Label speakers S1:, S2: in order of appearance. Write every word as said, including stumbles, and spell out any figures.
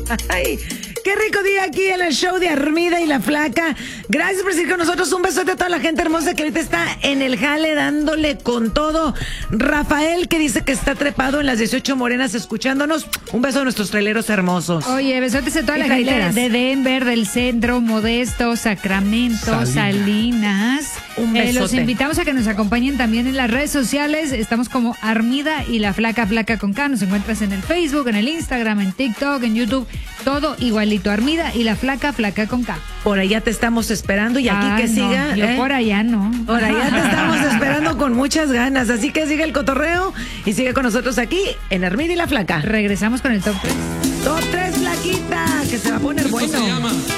S1: Ay, qué rico día aquí en el show de Armida y la Flaca. Gracias por seguir con nosotros. Un besote a toda la gente hermosa que ahorita está en el jale dándole con todo. Rafael, que dice que está trepado en las dieciocho Morenas escuchándonos. Un beso a nuestros traileros hermosos.
S2: Oye, besotes a toda
S1: Y
S2: la gente
S1: traileras.
S2: de Denver, del centro, Modesto, Sacramento,
S3: Salinas.
S2: Salinas.
S1: Un
S2: Eh, los
S1: besote.
S2: invitamos a que nos acompañen también en las redes sociales. Estamos como Armida y la Flaca, Flaca con K. Nos encuentras en el Facebook, en el Instagram, en TikTok, en YouTube. Todo igualito. Armida y la Flaca, Flaca con K.
S1: Por allá te estamos esperando y aquí
S2: Ay,
S1: que
S2: no,
S1: siga.
S2: Yo
S1: ¿eh?
S2: por allá no.
S1: Por allá te estamos esperando con muchas ganas. Así que sigue el cotorreo y sigue con nosotros aquí en Armida y la Flaca.
S2: Regresamos con el top tres.
S1: Top tres, Flaquita, que se va a poner bueno.